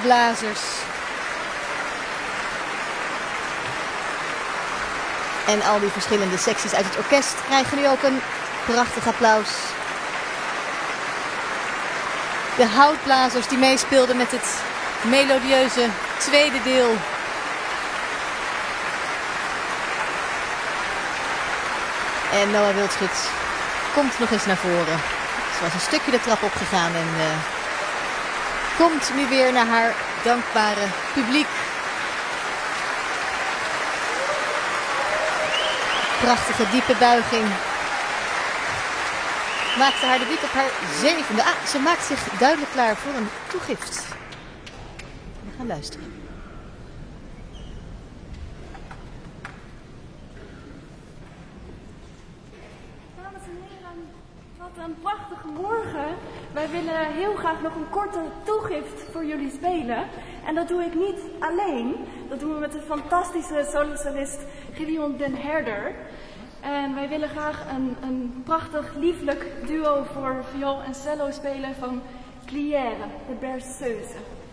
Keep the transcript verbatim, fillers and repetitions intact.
blazers. En al die verschillende secties uit het orkest krijgen nu ook een prachtig applaus. De houtblazers die meespeelden met het melodieuze tweede deel. En Noah Wildschut komt nog eens naar voren. Ze was een stukje de trap opgegaan en uh, komt nu weer naar haar dankbare publiek. Prachtige diepe buiging. Maakte haar debuut op haar zevende. Ah, ze maakt zich duidelijk klaar voor een toegift. We gaan luisteren. Dames en heren, wat een prachtige morgen. Wij willen heel graag nog een korte toegift voor jullie spelen. En dat doe ik niet alleen. Dat doen we met de fantastische solosolist Gideon den Herder. En wij willen graag een, een prachtig, lieflijk duo voor viool en cello spelen van Clière, de Berceuse.